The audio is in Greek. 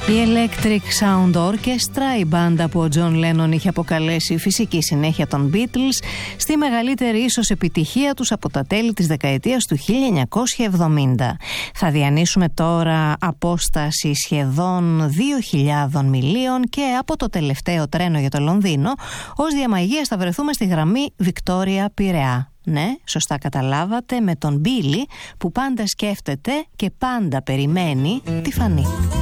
Η Electric Sound Orchestra, η μπάντα που ο Τζον Λένον είχε αποκαλέσει η φυσική συνέχεια των Beatles, στη μεγαλύτερη ίσως επιτυχία τους από τα τέλη της δεκαετίας του 1970. Θα διανύσουμε τώρα απόσταση σχεδόν 2.000 μιλίων και από το τελευταίο τρένο για το Λονδίνο, ως διαμαγείας θα βρεθούμε στη γραμμή Βικτόρια-Πειραιά. Ναι, σωστά καταλάβατε, με τον Μπίλι που πάντα σκέφτεται και πάντα περιμένει τη Φανή.